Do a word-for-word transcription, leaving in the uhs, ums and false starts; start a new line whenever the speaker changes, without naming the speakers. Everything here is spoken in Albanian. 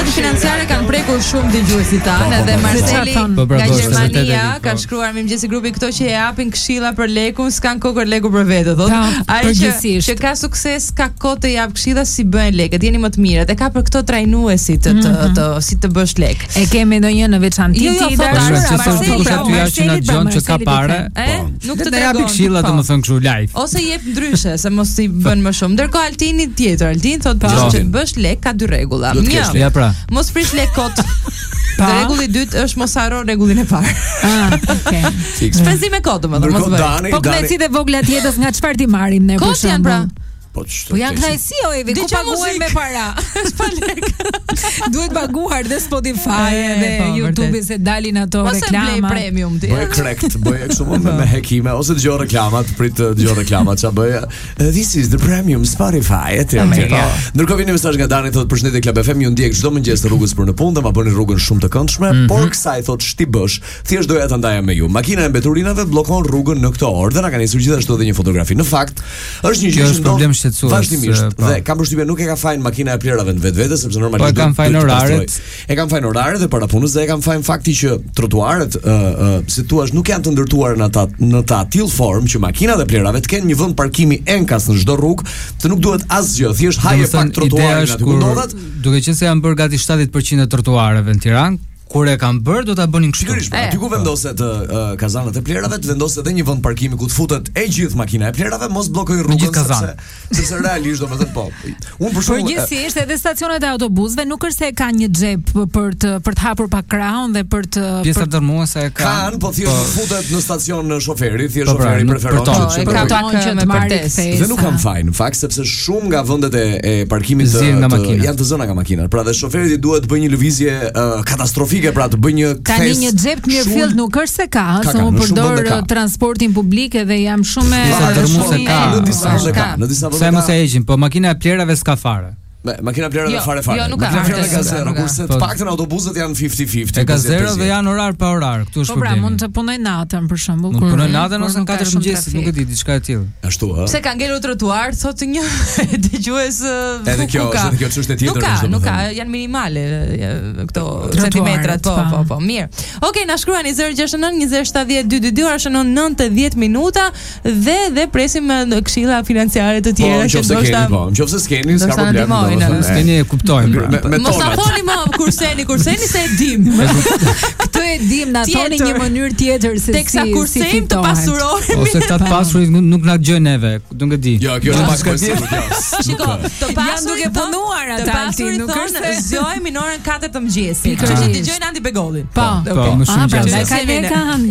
Institucionet financiare kanë prekur shumë dëgjuesit tanë dhe Marceli nga Gjermania ka shkruar mirëmëngjesi grupi, këto që e japin këshilla për lekun s'kan kokër leku për vete, thotë. Ai që që ka sukses ka kohë të jap këshilla si bëhen lekët, jeni më të mirët. E ka për këto trajnuesit të të si të bësh lek.
E kemi ndonjë në veçantë ti
John që ka parë,
nuk të
tregon. Këshilla domethënë kështu live.
Ose jep ndryshe se mos i bën më shumë. Ndërkohë Altini tjetër, Altin thotë që të bësh lek ka dy rregulla.
Ja pra.
Mos prish lek kot. Rregulli i dytë është mos harro rregullin e parë.
Ah, okay.
Shpenzim e kot domethënë mos bëj.
Po kënaqësitë e vogla tjetër nga çfarë ti marrim ne për shembull?
Po
Po janë knajsi o Evi, ku paguajnë me para?
Pa lek.
Duhet paguar dhe Spotify dhe YouTube se dalin ato reklama.
Ose blej premium ti.
Bëj correct, bëj kështu me me hekime ose dëgjoj reklamat, prit të dëgjoj reklamat, ça bëj. This is the premium Spotify. Ndërkohë vjen një mesazh nga Dani thotë përshëndetje Club F M, ju ndjek çdo mëngjes rrugës për në punë dhe ma bëni rrugën shumë të këndshme, por kësaj thotë ç'ti bësh, thjesht doja ta ndaja me ju. Makina e mbeturinave bllokon rrugën në këtë orë dhe na ka nisur gjithashtu edhe një fotografi. Në fakt, është një gjë që
problem
vazhdimisht dhe kam përshtypjen nuk e ka fajin makina e plerave në vetvete sepse normalisht
e kanë fajin oraret.
E kanë fajin oraret dhe para punës dhe e kanë fajin fakti që trotuaret, si thua, nuk janë të ndërtuar në ata në ta till form që makinat e plerave të kenë një vend parkimi enkas në çdo rrugë, të nuk duhet asgjë, thjesht haje pak trotuarin aty ku ndodhet.
Duke qenë se janë bërë gati shtatëdhjetë përqind e trotuareve në Tiranë, kur e kanë bërë do ta bënin kështu.
Sigurisht, aty ku vendoset uh, kazanët e plerave, të vendoset edhe një vend parkimi ku të futet e gjithë makina e plerave, mos bllokoj rrugën sepse sepse realisht domethënë po. Unë për shkak
përgjithsisht edhe stacionet e autobusëve nuk është se kanë një xhep për të për të hapur pak krahun dhe për të
pjesa dërmuese e kanë.
Kan, po thjesht futet në stacion shoferi, thjesht shoferi preferon
që të marrë që të marrë
dhe nuk kanë fajin, në fakt sepse shumë nga vendet e parkimit janë të zëna nga makinat. Pra dhe shoferit i duhet të bëjë një lëvizje katastrofike pra të bëj një kthesë.
Tani një xhep të mirëfillt nuk është se ka, se unë përdor transportin publik edhe jam shumë
në disa ka, në disa
vende. Sa mos e heqin, po makina e plerave s'ka fare.
Me makina plerave fare fare.
Jo, nuk ka.
Makina plerave ka zero, kurse të paktën autobusët janë fifty fifty.
E ka zero dhe janë orar pa orar. Këtu është
problemi. Po pra, mund të punoj natën për shembull, kur
punoj natën ose në katër mëngjesit, nuk e di, diçka e tillë.
Ashtu ë.
Pse ka ngelur trotuar, thotë një dëgjues.
Edhe kjo, edhe kjo çështje tjetër
është. Nuk ka, nuk ka, janë minimale këto centimetrat, po, po, po, mirë. Okej, na shkruani zero gjasht nëntë njëzet shtatëdhjetë dy dy dy, ora shënon nëntëdhjetë minuta dhe dhe presim këshilla financiare të tjera që ndoshta.
Po, nëse s'keni, s'ka problem.
S'keni kuptojmë.
Mos ta thoni më kurseni, kurseni se e dim.
Këtë e dim, na thoni një mënyrë tjetër se si
teksa kursejmë të pasurohemi.
Ose këta të pasurit nuk na gjën neve, nuk e di.
Jo, kjo është pak kursimi.
Shiko, të pasurit
duke punuar ata, nuk është se
zgjohemi në orën katër të mëngjesit. Kështu që dëgjojnë Andi Begollin.
Po,
po, më shumë gjë.
Ka leka